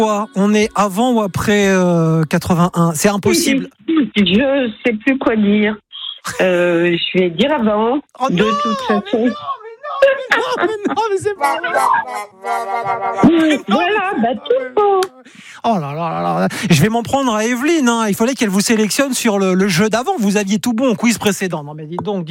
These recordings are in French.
On est avant ou après 81? C'est impossible. Je sais plus quoi dire. Je vais dire avant. Oh de non, toute façon. mais c'est pas Voilà, tout faux. Oh là là là là. Je vais m'en prendre à Evelyne. Il fallait qu'elle vous sélectionne sur le jeu d'avant. Vous aviez tout bon au quiz précédent. Non mais dites donc.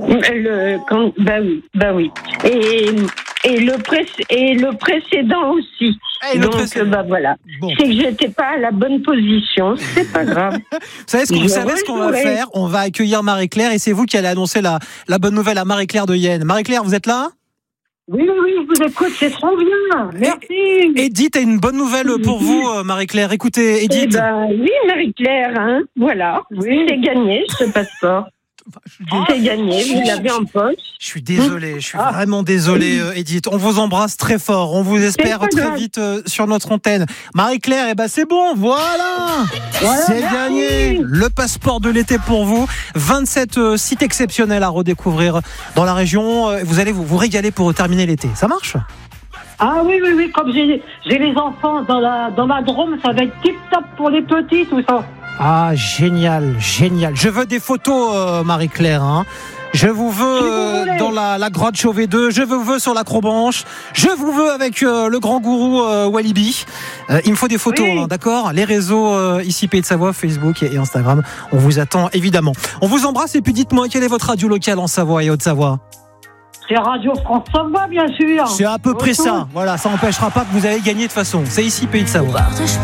Bah oui. Et le précédent aussi. Voilà. Bon. C'est que j'étais pas à la bonne position. C'est pas grave. Vous savez ce qu'on va faire? On va accueillir Marie-Claire et c'est vous qui allez annoncer la bonne nouvelle à Marie-Claire de Yenne. Marie-Claire, vous êtes là? Oui, je vous écoute, c'est trop bien. Merci. Edith a une bonne nouvelle pour vous, Marie-Claire. Écoutez, Edith. Oui, Marie-Claire, voilà. Oui. C'est gagné, ce passeport. C'est gagné, vous l'avez en poche. Je suis désolé, vraiment désolé, Edith. On vous embrasse très fort. On vous espère très vite sur notre antenne. Marie-Claire, c'est bon, voilà c'est gagné. Le passeport de l'été pour vous. 27 sites exceptionnels à redécouvrir dans la région. Vous allez vous régaler pour terminer l'été. Ça marche? Ah oui, comme j'ai les enfants dans la Drôme, ça va être tip-top pour les petits, tout ça. Ah, génial. Je veux des photos, Marie-Claire. Je vous veux dans la grotte Chauvet 2. Je vous veux sur l'acrobranche. Je vous veux avec le grand gourou Walibi. Il me faut des photos, d'accord? Les réseaux ici Pays de Savoie, Facebook et Instagram. On vous attend évidemment. On vous embrasse et puis dites-moi quelle est votre radio locale en Savoie et Haute-Savoie? C'est Radio France Savoie, bien sûr. C'est à peu près ça. Voilà, ça n'empêchera pas que vous allez gagner de toute façon. C'est ici Pays de Savoie.